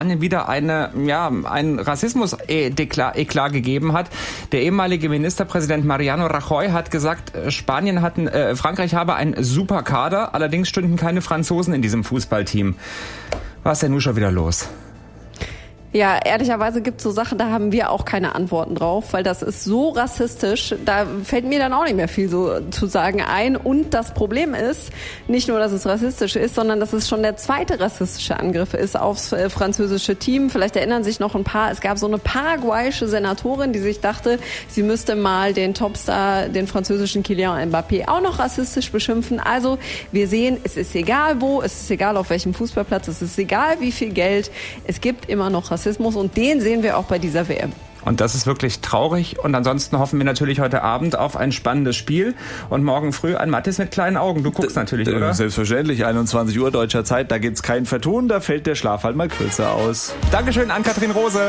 wieder ein Rassismus-Eklat gegeben hat. Der ehemalige Ministerpräsident Mariano Rajoy hat gesagt, Frankreich habe einen super Kader, allerdings stünden keine Franzosen in diesem Fußballteam. Was ist denn nun schon wieder los? Ja, ehrlicherweise gibt es so Sachen, da haben wir auch keine Antworten drauf, weil das ist so rassistisch, da fällt mir dann auch nicht mehr viel so zu sagen ein. Und das Problem ist, nicht nur, dass es rassistisch ist, sondern dass es schon der zweite rassistische Angriff ist aufs französische Team. Vielleicht erinnern sich noch ein paar, es gab so eine paraguayische Senatorin, die sich dachte, sie müsste mal den Topstar, den französischen Kylian Mbappé, auch noch rassistisch beschimpfen. Also wir sehen, es ist egal wo, es ist egal auf welchem Fußballplatz, es ist egal wie viel Geld, es gibt immer noch Rassismus und den sehen wir auch bei dieser WM. Und das ist wirklich traurig. Und ansonsten hoffen wir natürlich heute Abend auf ein spannendes Spiel und morgen früh ein Mathis mit kleinen Augen. Du guckst natürlich, oder? Selbstverständlich, 21 Uhr deutscher Zeit, da gibt's kein Vertun, da fällt der Schlaf halt mal kürzer aus. Dankeschön an Katrin Rose.